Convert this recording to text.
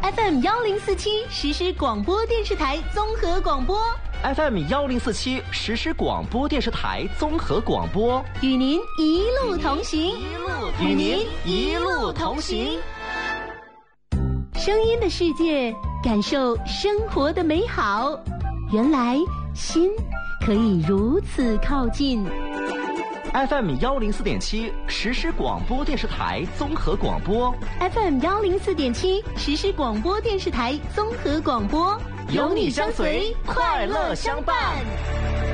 FM 1047实时广播电视台综合广播。 FM 1047实时广播电视台综合广播， 与您一路同行， 与您一路同行。 声音的世界，感受生活的美好。原来心可以如此靠近。 FM 104.7实时广播电视台综合广播， FM 104.7实时广播电视台综合广播， 有你相随，快乐相伴。